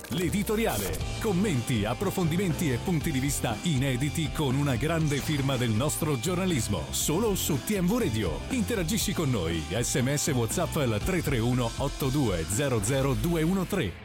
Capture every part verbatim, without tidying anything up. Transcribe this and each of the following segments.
L'editoriale. Commenti, approfondimenti e punti di vista inediti con una grande firma del nostro giornalismo. Solo su T M V Radio. Interagisci con noi. Sms WhatsApp al tre tre uno otto due zero zero due uno tre.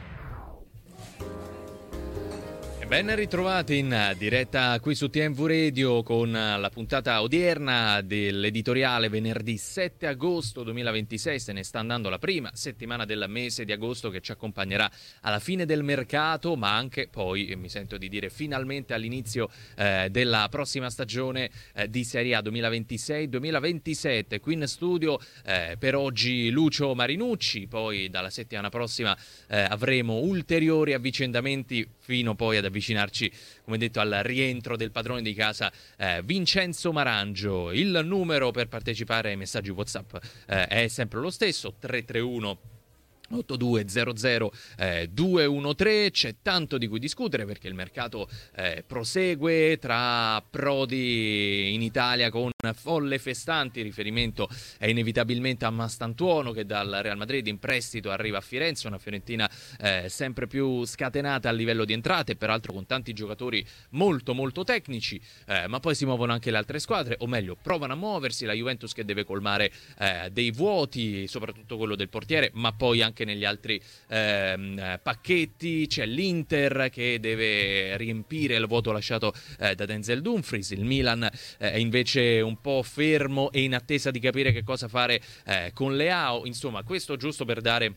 Ben ritrovati in diretta qui su T M V Radio con la puntata odierna dell'editoriale venerdì sette agosto duemilaventisei. Se ne sta andando la prima settimana del mese di agosto che ci accompagnerà alla fine del mercato, ma anche poi, mi sento di dire, finalmente all'inizio eh, della prossima stagione eh, di Serie A duemilaventisei duemilaventisette. Qui in studio eh, per oggi Lucio Marinucci, poi dalla settimana prossima eh, avremo ulteriori avvicendamenti fino poi ad avvicinarci, come detto, al rientro del padrone di casa eh, Vincenzo Marangio. Il numero per partecipare ai messaggi WhatsApp eh, è sempre lo stesso, tre tre uno otto due zero zero due uno tre. C'è tanto di cui discutere perché il mercato eh, prosegue tra approdi in Italia con folle festanti. Il riferimento è inevitabilmente a Mastantuono, che dal Real Madrid in prestito arriva a Firenze, una Fiorentina eh, sempre più scatenata a livello di entrate, peraltro con tanti giocatori molto molto tecnici, eh, ma poi si muovono anche le altre squadre, o meglio provano a muoversi. La Juventus che deve colmare eh, dei vuoti, soprattutto quello del portiere, ma poi anche negli altri ehm, pacchetti. C'è l'Inter che deve riempire il vuoto lasciato eh, da Denzel Dumfries. Il Milan eh, è invece un po' fermo e in attesa di capire che cosa fare eh, con Leao. Insomma, questo giusto per dare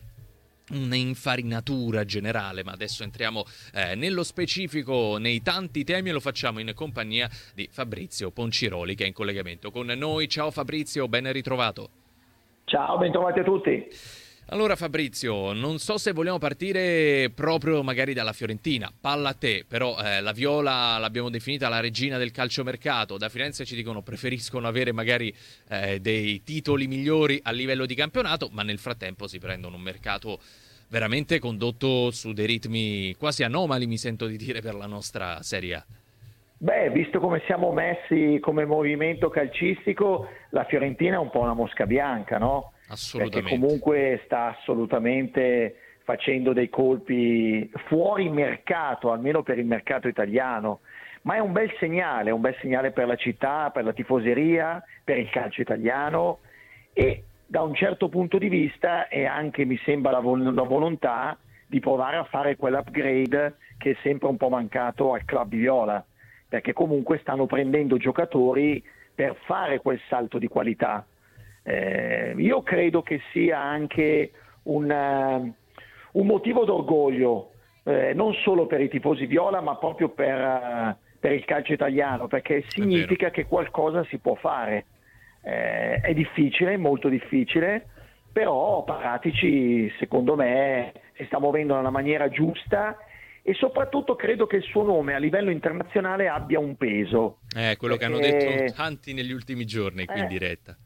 un'infarinatura generale, ma adesso entriamo eh, nello specifico, nei tanti temi, e lo facciamo in compagnia di Fabrizio Ponciroli, che è in collegamento con noi. Ciao Fabrizio, ben ritrovato. Ciao, ben trovati a tutti. Allora Fabrizio, non so se vogliamo partire proprio magari dalla Fiorentina, palla a te, però eh, la Viola l'abbiamo definita la regina del calciomercato. Da Firenze ci dicono preferiscono avere magari eh, dei titoli migliori a livello di campionato, ma nel frattempo si prendono un mercato veramente condotto su dei ritmi quasi anomali, mi sento di dire, per la nostra Serie A. Beh, visto come siamo messi come movimento calcistico, la Fiorentina è un po' una mosca bianca, no? Assolutamente. Perché comunque sta assolutamente facendo dei colpi fuori mercato, almeno per il mercato italiano, ma è un bel segnale, è un bel segnale per la città, per la tifoseria, per il calcio italiano, e da un certo punto di vista è anche, mi sembra, la, vol- la volontà di provare a fare quell'upgrade che è sempre un po' mancato al club viola, perché comunque stanno prendendo giocatori per fare quel salto di qualità. Eh, io credo che sia anche un, uh, un motivo d'orgoglio, eh, non solo per i tifosi viola, ma proprio per, uh, per il calcio italiano, perché significa che qualcosa si può fare. Eh, è difficile, molto difficile, però Paratici secondo me si sta muovendo nella maniera giusta, e soprattutto credo che il suo nome a livello internazionale abbia un peso. Eh, quello perché... che hanno detto tanti negli ultimi giorni qui eh, in diretta.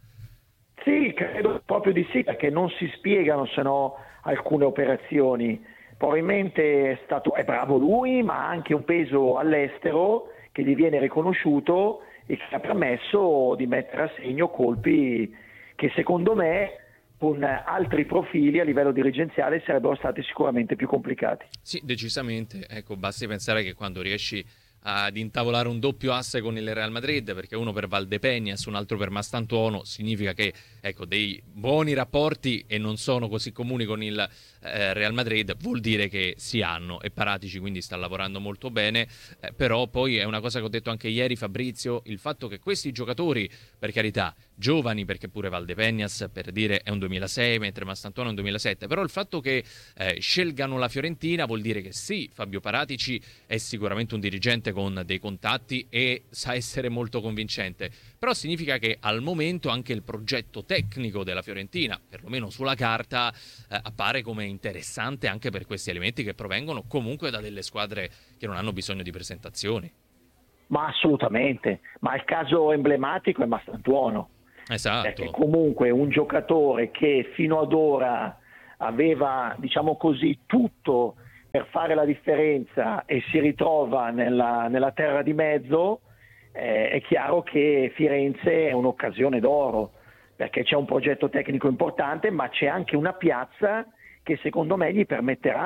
Sì, credo proprio di sì, perché non si spiegano se no alcune operazioni. Probabilmente è stato è bravo lui, ma ha anche un peso all'estero che gli viene riconosciuto e che ha permesso di mettere a segno colpi che secondo me con altri profili a livello dirigenziale sarebbero stati sicuramente più complicati. Sì, decisamente. Ecco, basti pensare che quando riesci ad intavolare un doppio asse con il Real Madrid, perché uno per Valdepeñas, un altro per Mastantuono, significa che, ecco, dei buoni rapporti, e non sono così comuni con il eh, Real Madrid, vuol dire che si hanno, e Paratici quindi sta lavorando molto bene. Eh, però poi è una cosa che ho detto anche ieri, Fabrizio, il fatto che questi giocatori, per carità, giovani, perché pure Valdepeñas, per dire, è un duemilasei, mentre Mastantuono è un duemilasette, però il fatto che eh, scelgano la Fiorentina vuol dire che sì, Fabio Paratici è sicuramente un dirigente con dei contatti e sa essere molto convincente, però significa che al momento anche il progetto tecnico della Fiorentina, perlomeno sulla carta, eh, appare come interessante anche per questi elementi che provengono comunque da delle squadre che non hanno bisogno di presentazioni. Ma assolutamente, ma il caso emblematico è Mastantuono. Esatto. Perché comunque un giocatore che fino ad ora aveva, diciamo così, tutto per fare la differenza e si ritrova nella, nella terra di mezzo, eh, è chiaro che Firenze è un'occasione d'oro, perché c'è un progetto tecnico importante, ma c'è anche una piazza che secondo me gli permetterà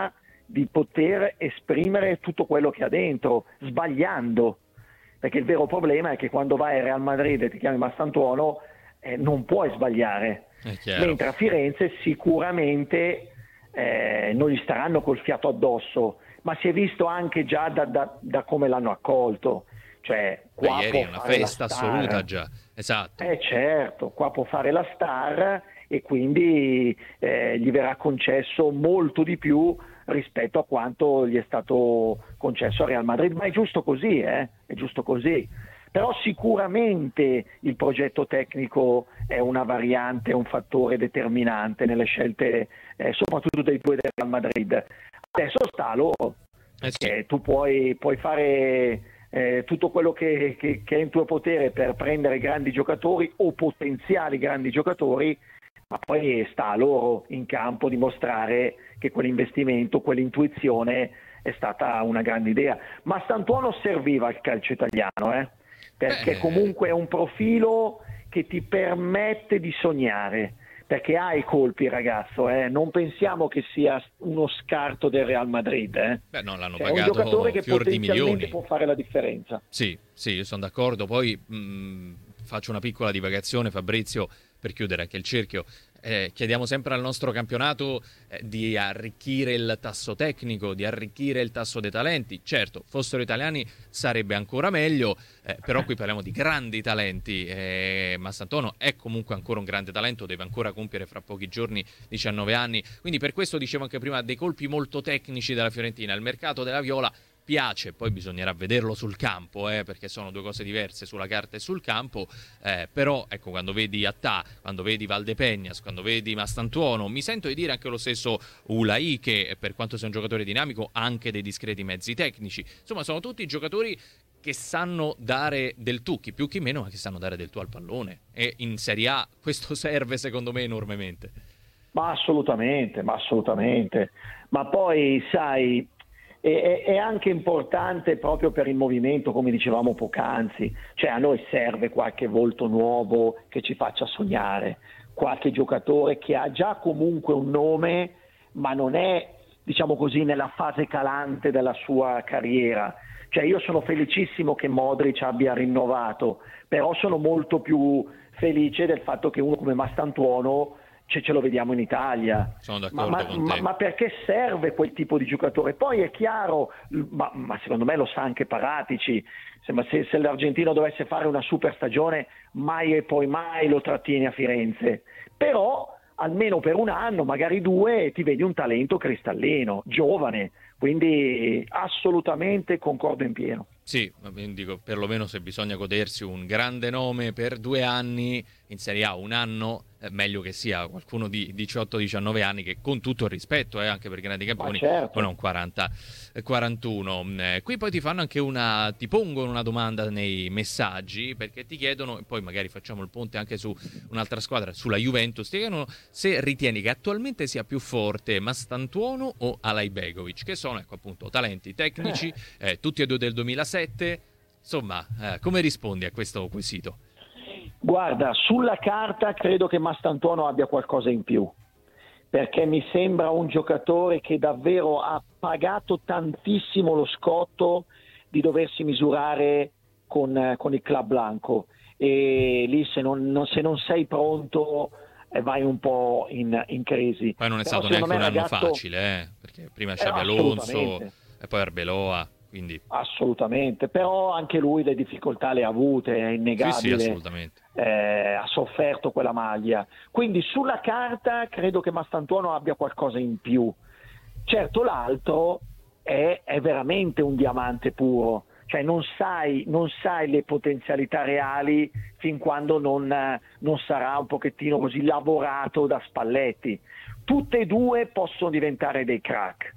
di poter esprimere tutto quello che ha dentro, sbagliando, perché il vero problema è che quando vai al Real Madrid e ti chiami Mastantuono eh, non puoi sbagliare, mentre a Firenze sicuramente eh, non gli staranno col fiato addosso, ma si è visto anche già da, da, da come l'hanno accolto, cioè qua Beh, ieri è una festa assoluta già, esatto. Eh certo, qua può fare la star e quindi eh, gli verrà concesso molto di più rispetto a quanto gli è stato concesso a Real Madrid, ma è giusto così, eh? È giusto così. Però sicuramente il progetto tecnico è una variante, un fattore determinante nelle scelte, eh, soprattutto dei due del Real Madrid. Adesso sta a loro, eh sì. tu puoi, puoi fare eh, tutto quello che, che, che è in tuo potere per prendere grandi giocatori o potenziali grandi giocatori, ma poi sta a loro in campo dimostrare che quell'investimento, quell'intuizione è stata una grande idea. Ma Mastantuono serviva al calcio italiano, eh? Perché Beh. comunque è un profilo che ti permette di sognare, perché ha i colpi il ragazzo, eh? Non pensiamo che sia uno scarto del Real Madrid, eh? Beh, no, l'hanno cioè, pagato è un giocatore che fior di potenzialmente milioni. può fare la differenza. Sì, sì, io sono d'accordo. Poi mh, faccio una piccola divagazione, Fabrizio, per chiudere anche il cerchio. Eh, chiediamo sempre al nostro campionato eh, di arricchire il tasso tecnico, di arricchire il tasso dei talenti. Certo, fossero italiani sarebbe ancora meglio, eh, però qui parliamo di grandi talenti. Eh, Mastantuono è comunque ancora un grande talento, deve ancora compiere fra pochi giorni diciannove anni, quindi per questo dicevo anche prima dei colpi molto tecnici della Fiorentina. Il mercato della Viola piace, poi bisognerà vederlo sul campo, eh, perché sono due cose diverse sulla carta e sul campo, eh, però ecco, quando vedi Attà, quando vedi Valdepeñas, quando vedi Mastantuono, mi sento di dire anche lo stesso Ulai, che per quanto sia un giocatore dinamico ha anche dei discreti mezzi tecnici, insomma sono tutti giocatori che sanno dare del tu, chi più chi meno, ma che sanno dare del tu al pallone, e in Serie A questo serve secondo me enormemente. Ma assolutamente, ma assolutamente, ma poi sai, è, è anche importante proprio per il movimento, come dicevamo poc'anzi, cioè a noi serve qualche volto nuovo che ci faccia sognare, qualche giocatore che ha già comunque un nome, ma non è, diciamo così, nella fase calante della sua carriera. Cioè io sono felicissimo che Modric abbia rinnovato, però sono molto più felice del fatto che uno come Mastantuono Ce, ce lo vediamo in Italia, sono d'accordo ma, con ma, te. ma perché serve quel tipo di giocatore? Poi è chiaro, ma, ma secondo me lo sa anche Paratici, se, se, se l'Argentino dovesse fare una super stagione mai e poi mai lo trattieni a Firenze, però almeno per un anno, magari due, ti vedi un talento cristallino, giovane, quindi assolutamente concordo in pieno. Sì, dico, perlomeno se bisogna godersi un grande nome per due anni in Serie A, un anno, eh, meglio che sia qualcuno di diciotto diciannove anni che, con tutto il rispetto, eh, anche per grandi campioni, certo. poi non quaranta quarantuno. Eh, qui poi ti fanno anche una, ti pongono una domanda nei messaggi, perché ti chiedono, e poi magari facciamo il ponte anche su un'altra squadra, sulla Juventus, ti chiedono se ritieni che attualmente sia più forte Mastantuono o Alajbegovic, che sono, ecco appunto, talenti tecnici, eh, tutti e due del duemilasette. Insomma, eh, come rispondi a questo quesito? Guarda, sulla carta credo che Mastantuono abbia qualcosa in più, perché mi sembra un giocatore che davvero ha pagato tantissimo lo scotto di doversi misurare con, con il Club Blanco, e lì se non, non, se non sei pronto eh, vai un po' in, in crisi. Poi non è Però stato neanche un anno ragazzo... facile, eh? Perché prima eh, Xabi Alonso e poi Arbeloa. Quindi... Assolutamente, però anche lui le difficoltà le ha avute, è innegabile. Sì, sì, assolutamente. Eh, ha sofferto quella maglia. Quindi sulla carta credo che Mastantuono abbia qualcosa in più. Certo, l'altro è, è veramente un diamante puro, cioè non sai, non sai le potenzialità reali fin quando non, non sarà un pochettino così lavorato da Spalletti. Tutte e due possono diventare dei crack.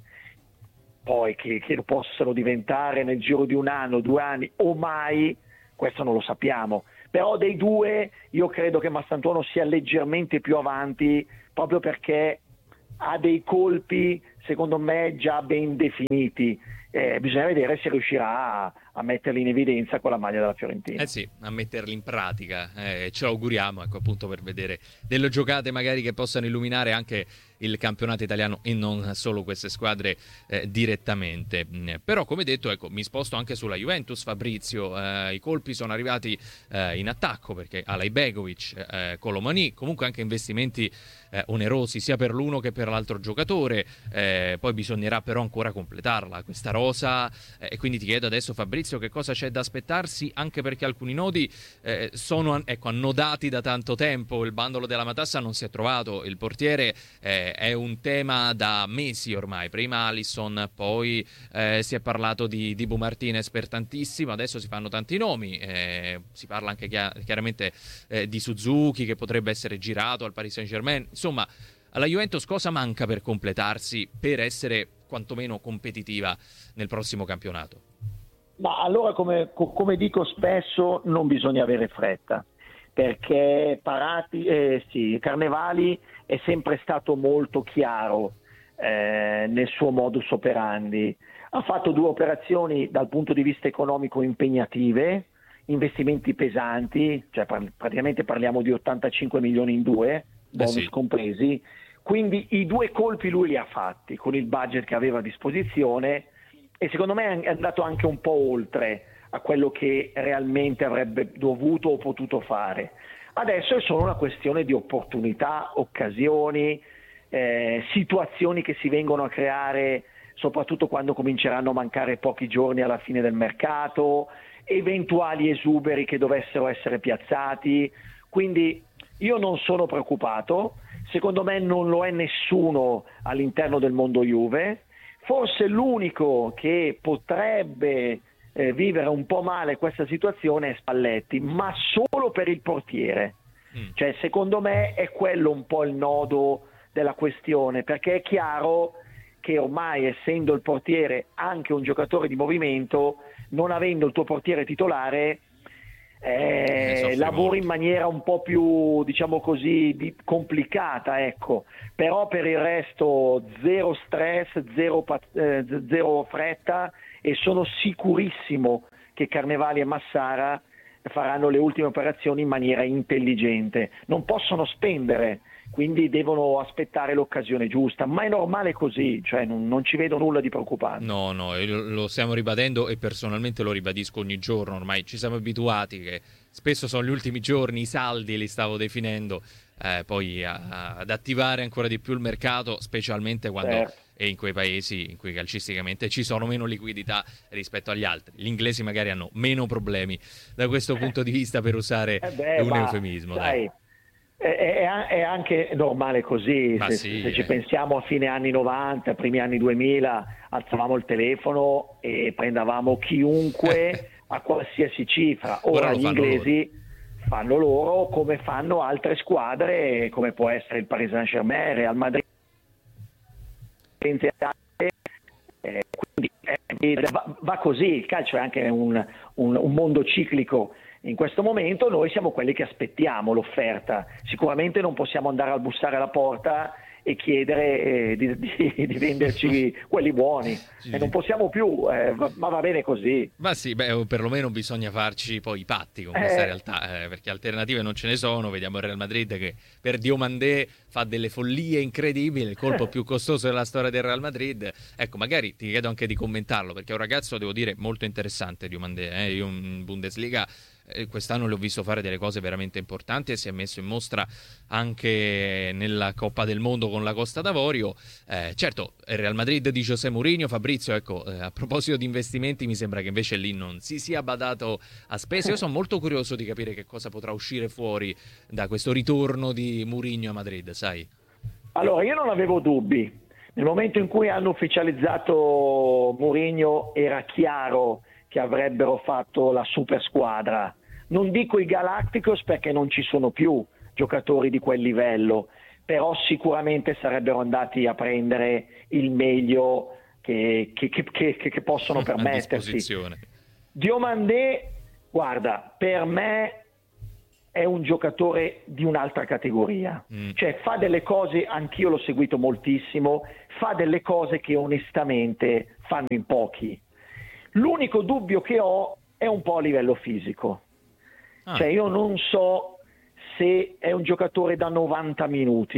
Poi che, che lo possano diventare nel giro di un anno, due anni o mai, questo non lo sappiamo. Però dei due io credo che Mastantuono sia leggermente più avanti, proprio perché ha dei colpi, secondo me, già ben definiti. Eh, bisogna vedere se riuscirà a, a metterli in evidenza con la maglia della Fiorentina. Eh sì, a metterli in pratica, eh, ce lo auguriamo, ecco, appunto, per vedere delle giocate magari che possano illuminare anche il campionato italiano e non solo queste squadre eh, direttamente. Però come detto, ecco, mi sposto anche sulla Juventus, Fabrizio. Eh, i colpi sono arrivati eh, in attacco, perché Alajbegovic, eh, Colomani, comunque anche investimenti eh, onerosi sia per l'uno che per l'altro giocatore. Eh, poi bisognerà però ancora completarla questa rosa, eh, e quindi ti chiedo adesso, Fabrizio, che cosa c'è da aspettarsi, anche perché alcuni nodi eh, sono ecco, annodati da tanto tempo. Il bandolo della matassa non si è trovato, il portiere eh, è un tema da mesi ormai. Prima Alisson, poi eh, si è parlato di Dibu Martinez per tantissimo, adesso si fanno tanti nomi, eh, si parla anche chia- chiaramente eh, di Suzuki che potrebbe essere girato al Paris Saint-Germain. Insomma, alla Juventus cosa manca per completarsi, per essere quantomeno competitiva nel prossimo campionato? Ma allora, come, come dico spesso, non bisogna avere fretta, perché Parati, eh, sì, Carnevali è sempre stato molto chiaro eh, nel suo modus operandi. Ha fatto due operazioni dal punto di vista economico impegnative, investimenti pesanti, cioè par- praticamente parliamo di ottantacinque milioni in due, bonus eh sì. compresi, quindi i due colpi lui li ha fatti con il budget che aveva a disposizione, e secondo me è andato anche un po' oltre a quello che realmente avrebbe dovuto o potuto fare. Adesso è solo una questione di opportunità, occasioni, eh, situazioni che si vengono a creare soprattutto quando cominceranno a mancare pochi giorni alla fine del mercato, eventuali esuberi che dovessero essere piazzati. Quindi io non sono preoccupato, secondo me non lo è nessuno all'interno del mondo Juve. Forse l'unico che potrebbe eh, vivere un po' male questa situazione è Spalletti, ma solo per il portiere. Mm. Cioè, secondo me è quello un po' il nodo della questione, perché è chiaro che ormai, essendo il portiere anche un giocatore di movimento, non avendo il tuo portiere titolare, Eh, lavori in maniera un po' più, diciamo così, di, complicata, ecco. Però per il resto zero stress, zero, eh, zero fretta, e sono sicurissimo che Carnevali e Massara faranno le ultime operazioni in maniera intelligente. Non possono spendere, quindi devono aspettare l'occasione giusta, ma è normale così, cioè non, non ci vedo nulla di preoccupante. No, no, lo stiamo ribadendo e personalmente lo ribadisco ogni giorno, ormai ci siamo abituati che spesso sono gli ultimi giorni, i saldi li stavo definendo, eh, poi a, a, ad attivare ancora di più il mercato, specialmente quando certo. è in quei paesi in cui calcisticamente ci sono meno liquidità rispetto agli altri. Gli inglesi magari hanno meno problemi da questo punto di vista, per usare eh beh, un eufemismo. Dai. Dai. È, è anche normale così, se, sì, se eh. ci pensiamo a fine anni novanta, primi anni duemila, alzavamo il telefono e prendavamo chiunque a qualsiasi cifra. Ora gli inglesi loro. fanno loro, come fanno altre squadre, come può essere il Paris Saint-Germain, Real Madrid, eh, quindi eh, va, va così. Il calcio è anche un, un, un mondo ciclico. In questo momento noi siamo quelli che aspettiamo l'offerta, sicuramente non possiamo andare a bussare alla porta e chiedere eh, di, di, di venderci quelli buoni, sì, e non possiamo più, eh, ma va bene così. Ma sì, beh, perlomeno bisogna farci poi i patti con questa eh. realtà, eh, perché alternative non ce ne sono. Vediamo il Real Madrid che per Diomandé fa delle follie incredibili, il colpo più costoso della storia del Real Madrid. Ecco, magari ti chiedo anche di commentarlo, perché è un ragazzo, devo dire, molto interessante Diomandé, eh? Io in Bundesliga quest'anno l'ho visto fare delle cose veramente importanti e si è messo in mostra anche nella Coppa del Mondo con la Costa d'Avorio. Eh, certo, il Real Madrid di José Mourinho, Fabrizio, ecco, eh, a proposito di investimenti, mi sembra che invece lì non si sia badato a spese. Io sono molto curioso di capire che cosa potrà uscire fuori da questo ritorno di Mourinho a Madrid, sai? Allora, io non avevo dubbi. Nel momento in cui hanno ufficializzato Mourinho era chiaro che avrebbero fatto la super squadra. Non dico i Galacticos perché non ci sono più giocatori di quel livello, però sicuramente sarebbero andati a prendere il meglio che, che, che, che, che possono permettersi. Diomandé, guarda, per me è un giocatore di un'altra categoria, mm. cioè fa delle cose, anch'io l'ho seguito moltissimo, fa delle cose che onestamente fanno in pochi. L'unico dubbio che ho è un po' a livello fisico, ah. cioè io non so se è un giocatore da novanta minuti,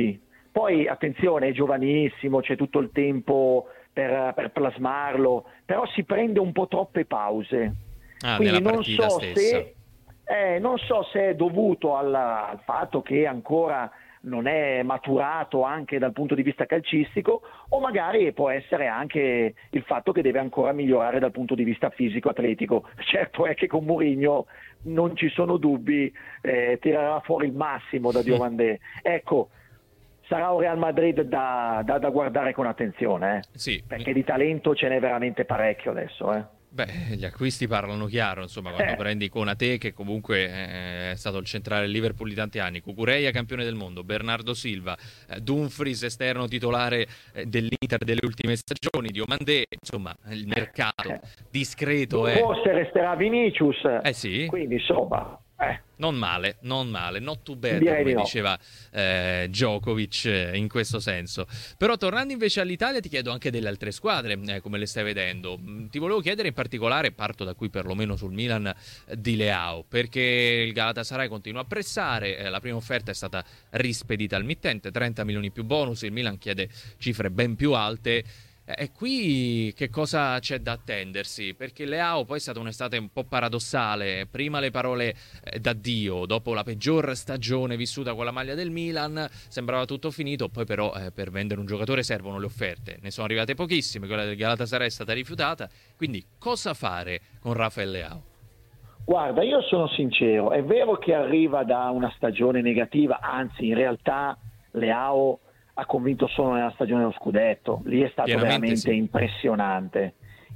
Poi attenzione, è giovanissimo, c'è tutto il tempo per, per plasmarlo, però si prende un po' troppe pause. Ah, Quindi nella non partita so stessa. se eh, non so se è dovuto alla- al fatto che ancora non è maturato anche dal punto di vista calcistico, o magari può essere anche il fatto che deve ancora migliorare dal punto di vista fisico-atletico. Certo è che con Mourinho non ci sono dubbi, eh, tirerà fuori il massimo da Diomandé. Ecco, sarà un Real Madrid da, da- da guardare con attenzione, eh, Sì. perché di talento ce n'è veramente parecchio adesso. Eh. Beh, gli acquisti parlano chiaro, insomma, quando Eh. prendi Konaté, che comunque eh, è stato il centrale del Liverpool di tanti anni, Cucurella campione del mondo, Bernardo Silva, eh, Dumfries esterno titolare eh, dell'Inter delle ultime stagioni, Diomandé, insomma, il mercato Eh. discreto è... Forse resterà Vinicius, Eh sì, quindi insomma, eh, non male, non male, not too bad, Direi come di no. diceva eh, Djokovic eh, in questo senso. Però tornando invece all'Italia ti chiedo anche delle altre squadre, eh, come le stai vedendo. Mm, Ti volevo chiedere in particolare, parto da qui perlomeno sul Milan eh, di Leao, perché il Galatasaray continua a pressare, eh, la prima offerta è stata rispedita al mittente, trenta milioni più bonus, il Milan chiede cifre ben più alte. E qui che cosa c'è da attendersi? Perché Leao poi è stata un'estate un po' paradossale, prima le parole eh, d'addio, dopo la peggior stagione vissuta con la maglia del Milan, sembrava tutto finito, poi però eh, per vendere un giocatore servono le offerte, ne sono arrivate pochissime, quella del Galatasaray è stata rifiutata, quindi cosa fare con Rafael Leao? guarda, io sono sincero, è vero che arriva da una stagione negativa, anzi in realtà Leao ha convinto solo nella stagione dello scudetto, lì è stato Pienamente veramente sì. impressionante.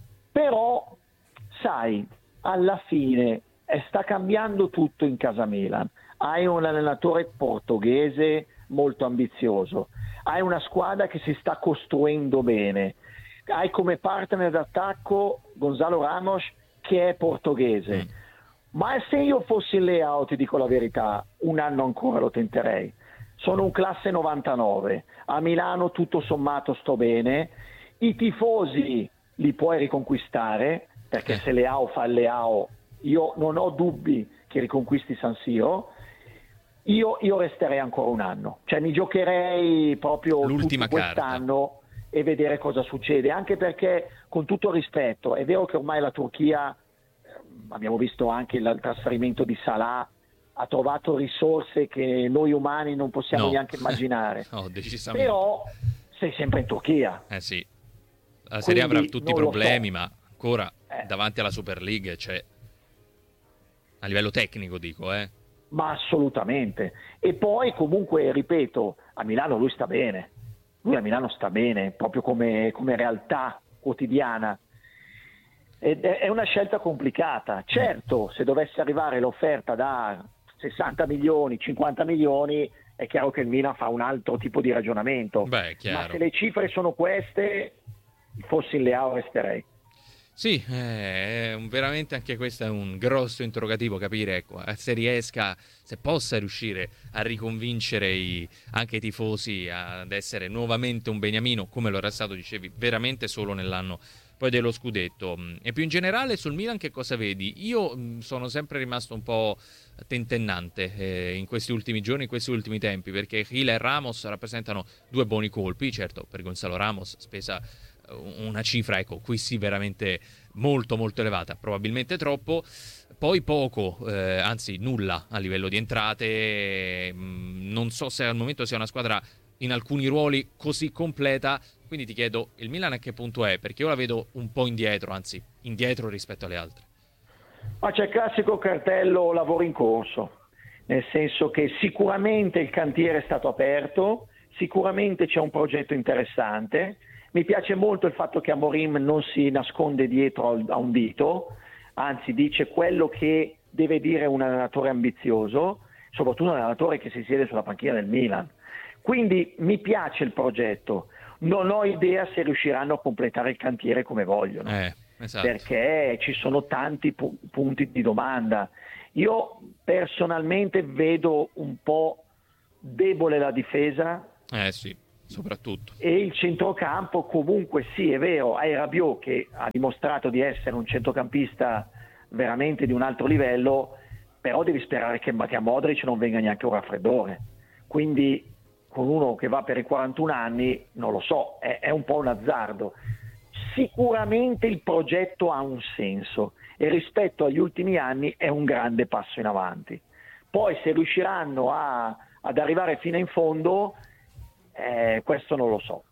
Però, sai, alla fine eh, sta cambiando tutto in casa Milan. Hai un allenatore portoghese molto ambizioso, hai una squadra che si sta costruendo bene, hai come partner d'attacco Gonzalo Ramos che è portoghese. Mm. Ma se io fossi Leao, ti dico la verità, un anno ancora lo tenterei. Sono un classe novantanove, a Milano tutto sommato sto bene, i tifosi li puoi riconquistare, perché Eh. se Leao fa il Leao, io non ho dubbi che riconquisti San Siro. Io, io resterei ancora un anno, cioè mi giocherei proprio L'ultima tutto quest'anno e vedere cosa succede, anche perché, con tutto il rispetto, è vero che ormai la Turchia, abbiamo visto anche il trasferimento di Salah, ha trovato risorse che noi umani non possiamo No. neanche immaginare. No, decisamente. Però sei sempre in Turchia. Eh sì, la Serie A avrà Quindi tutti i non lo problemi, so. ma ancora Eh. davanti alla Super League c'è, a livello tecnico dico, eh. Ma assolutamente. E poi comunque, ripeto, a Milano lui sta bene. Lui a Milano sta bene, proprio come, come realtà quotidiana. Ed è è una scelta complicata. Certo, se dovesse arrivare l'offerta da sessanta milioni, cinquanta milioni, è chiaro che il Milan fa un altro tipo di ragionamento. Beh, è chiaro. Ma se le cifre sono queste, fossi in Leao resterei. Sì, eh, è un- veramente anche questo è un grosso interrogativo, capire ecco, eh, se riesca, se possa riuscire a riconvincere i- anche i tifosi ad essere nuovamente un beniamino, come lo era stato, dicevi, veramente solo nell'anno poi dello scudetto. Mm, E più in generale sul Milan che cosa vedi? Io mm, sono sempre rimasto un po' tentennante eh, in questi ultimi giorni, in questi ultimi tempi, perché Gil e Ramos rappresentano due buoni colpi, certo per Gonzalo Ramos spesa una cifra, ecco, qui sì veramente molto molto elevata, probabilmente troppo, poi poco, eh, anzi nulla a livello di entrate, mh, non so se al momento sia una squadra in alcuni ruoli così completa, quindi ti chiedo il Milan a che punto è, perché io la vedo un po' indietro, anzi indietro rispetto alle altre. Ma c'è il classico cartello lavoro in corso, nel senso che sicuramente il cantiere è stato aperto, sicuramente c'è un progetto interessante. Mi piace molto il fatto che Amorim non si nasconde dietro al- a un dito, anzi dice quello che deve dire un allenatore ambizioso, soprattutto un allenatore che si siede sulla panchina del Milan. Quindi mi piace il progetto, non ho idea se riusciranno a completare il cantiere come vogliono, Eh, esatto. perché ci sono tanti pu- punti di domanda. Io personalmente vedo un po' debole la difesa, Eh sì, soprattutto. e il centrocampo comunque sì, è vero, hai Rabiot che ha dimostrato di essere un centrocampista veramente di un altro livello, però devi sperare che, che a Modric non venga neanche un raffreddore. Quindi con uno che va per i quarantuno anni, non lo so, è, è un po' un azzardo. Sicuramente il progetto ha un senso e rispetto agli ultimi anni è un grande passo in avanti. Poi se riusciranno a, ad arrivare fino in fondo, eh, questo non lo so.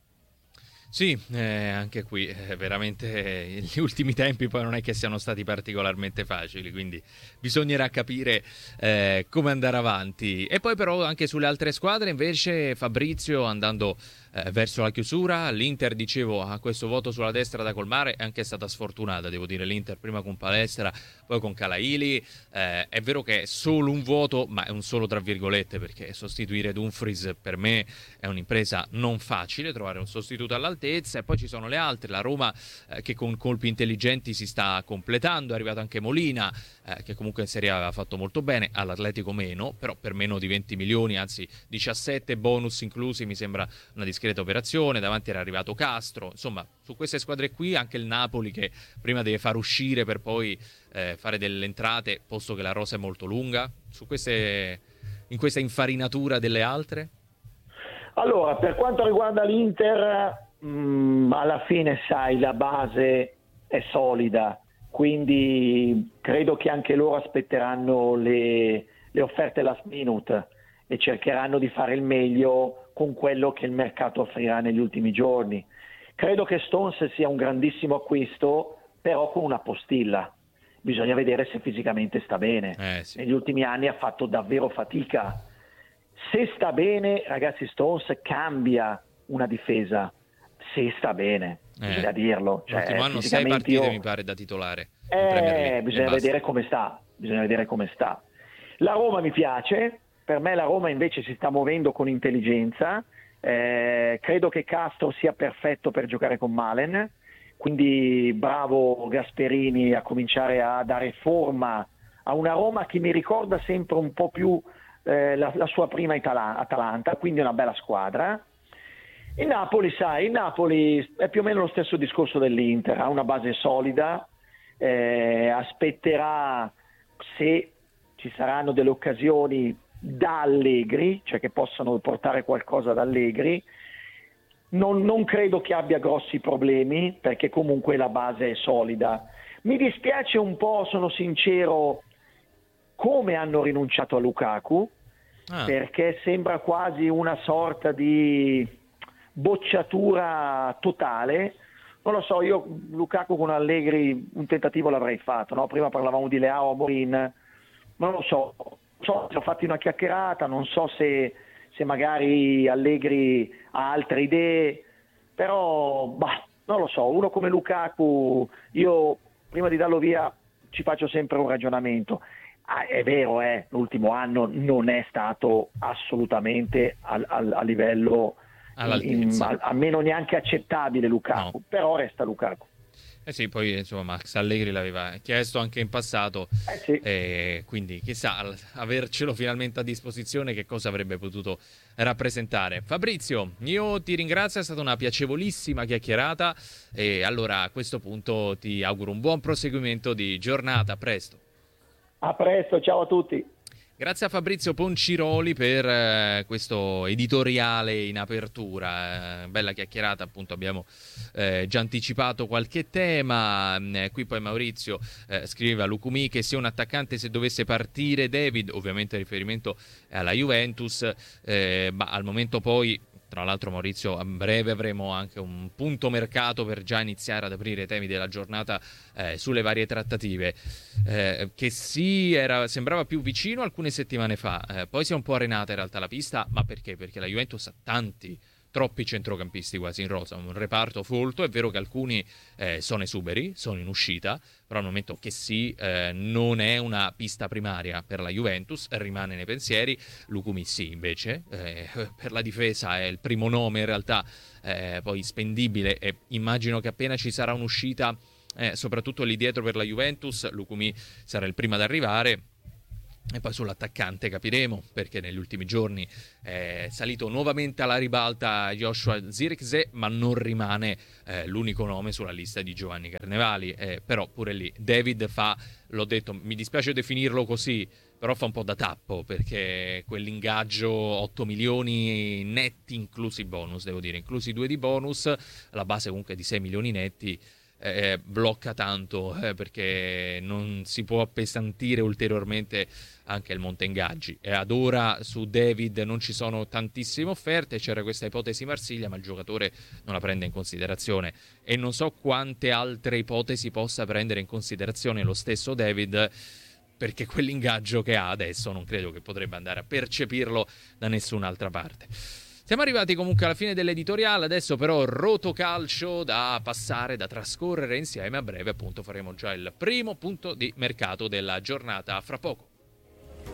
Sì, eh, anche qui eh, veramente eh, gli ultimi tempi poi non è che siano stati particolarmente facili, quindi bisognerà capire eh, come andare avanti. E poi però anche sulle altre squadre invece, Fabrizio, andando eh, verso la chiusura, l'Inter, dicevo, ha questo voto sulla destra da colmare, è anche stata sfortunata, devo dire, l'Inter prima con Palestra, poi con Calaili. Eh, è vero che è solo un voto, ma è un solo tra virgolette, perché sostituire Dumfries per me è un'impresa non facile, trovare un sostituto all'altezza. E poi ci sono le altre, la Roma eh, che con colpi intelligenti si sta completando, è arrivato anche Molina eh, che comunque in Serie A aveva fatto molto bene, all'Atletico meno, però per meno di venti milioni, anzi diciassette bonus inclusi, mi sembra una discreta operazione. Davanti era arrivato Castro, insomma su queste squadre qui anche il Napoli, che prima deve far uscire per poi eh, fare delle entrate, posto che la rosa è molto lunga, su queste, in questa infarinatura delle altre. Allora, per quanto riguarda l'Inter, mh, alla fine sai, la base è solida, quindi credo che anche loro aspetteranno le, le offerte last minute e cercheranno di fare il meglio con quello che il mercato offrirà negli ultimi giorni. Credo che Stones sia un grandissimo acquisto, però con una postilla. Bisogna vedere se fisicamente sta bene. Eh, sì. Negli ultimi anni ha fatto davvero fatica. Se sta bene, ragazzi, Stones cambia una difesa. Se sta bene, eh, bisogna dirlo. Cioè, l'ultimo anno sei partite io... mi pare da titolare. Eh, bisogna vedere come sta. Bisogna vedere come sta. La Roma mi piace. Per me la Roma invece si sta muovendo con intelligenza. Eh, credo che Castro sia perfetto per giocare con Malen. Quindi bravo Gasperini a cominciare a dare forma a una Roma che mi ricorda sempre un po' più eh, la, la sua prima Itala- Atalanta, quindi una bella squadra. Il Napoli, sai, il Napoli è più o meno lo stesso discorso dell'Inter, ha una base solida, eh, aspetterà se ci saranno delle occasioni da Allegri, cioè che possano portare qualcosa da Allegri. Non, non credo che abbia grossi problemi, perché comunque la base è solida. Mi dispiace un po', sono sincero, come hanno rinunciato a Lukaku, ah. perché sembra quasi una sorta di bocciatura totale. Non lo so, io Lukaku con Allegri un tentativo l'avrei fatto, no? Prima parlavamo di Leao, Morin, non lo so, so se ho fatto una chiacchierata, non so se se magari Allegri ha altre idee, però bah, non lo so, uno come Lukaku, io prima di darlo via ci faccio sempre un ragionamento. Ah, è vero, eh, l'ultimo anno non è stato assolutamente al, al, a livello, in, a, almeno neanche accettabile Lukaku, no. Però resta Lukaku. Eh sì, poi insomma Max Allegri l'aveva chiesto anche in passato, eh sì. E quindi chissà, avercelo finalmente a disposizione che cosa avrebbe potuto rappresentare. Fabrizio, io ti ringrazio, è stata una piacevolissima chiacchierata e allora a questo punto ti auguro un buon proseguimento di giornata, a presto. A presto, ciao a tutti. Grazie a Fabrizio Ponciroli per eh, questo editoriale in apertura, eh, bella chiacchierata, appunto abbiamo eh, già anticipato qualche tema, eh, qui poi Maurizio eh, scriveva Lukumi che sia un attaccante se dovesse partire David, ovviamente riferimento alla Juventus, eh, ma al momento poi, tra l'altro Maurizio, a breve avremo anche un punto mercato per già iniziare ad aprire i temi della giornata eh, sulle varie trattative, eh, che sì, era, sembrava più vicino alcune settimane fa, eh, poi si è un po' arenata in realtà la pista, ma perché? Perché la Juventus ha tanti, troppi centrocampisti quasi in rosa, un reparto folto. È vero che alcuni eh, sono esuberi, sono in uscita, però al momento che sì, eh, non è una pista primaria per la Juventus, rimane nei pensieri. Lukumi sì, invece, eh, per la difesa è il primo nome in realtà eh, poi spendibile, e immagino che appena ci sarà un'uscita, eh, soprattutto lì dietro per la Juventus, Lukumi sarà il primo ad arrivare. E poi sull'attaccante capiremo, perché negli ultimi giorni è salito nuovamente alla ribalta Joshua Zirkzee, ma non rimane eh, l'unico nome sulla lista di Giovanni Carnevali. Eh, però pure lì David fa, l'ho detto, mi dispiace definirlo così, però fa un po' da tappo, perché quell'ingaggio otto milioni netti, inclusi bonus, devo dire, inclusi due di bonus, la base comunque di sei milioni netti, Eh, blocca tanto, eh, perché non si può appesantire ulteriormente anche il monte ingaggi. E ad ora su David non ci sono tantissime offerte, c'era questa ipotesi Marsiglia, ma il giocatore non la prende in considerazione, e non so quante altre ipotesi possa prendere in considerazione lo stesso David, perché quell'ingaggio che ha adesso non credo che potrebbe andare a percepirlo da nessun'altra parte. Siamo arrivati comunque alla fine dell'editoriale, adesso però rotocalcio da passare, da trascorrere insieme. A breve appunto faremo già il primo punto di mercato della giornata, fra poco.